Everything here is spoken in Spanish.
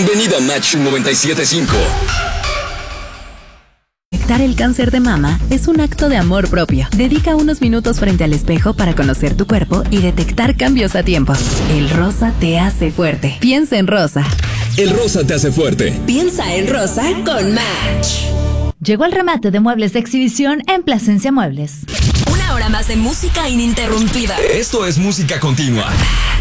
Bienvenido a Match 97.5. Detectar el cáncer de mama es un acto de amor propio. Dedica unos minutos frente al espejo para conocer tu cuerpo y detectar cambios a tiempo. El rosa te hace fuerte. Piensa en rosa. El rosa te hace fuerte. Piensa en rosa con Match. Llegó el remate de muebles de exhibición en Plasencia Muebles. Una hora más de música ininterrumpida. Esto es música continua.